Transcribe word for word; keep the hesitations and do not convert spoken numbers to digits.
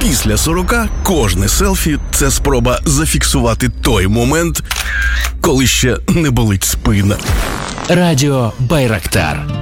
Після сорока кожне селфі – це спроба зафіксувати той момент, коли ще не болить спина. Радіо Байрактар.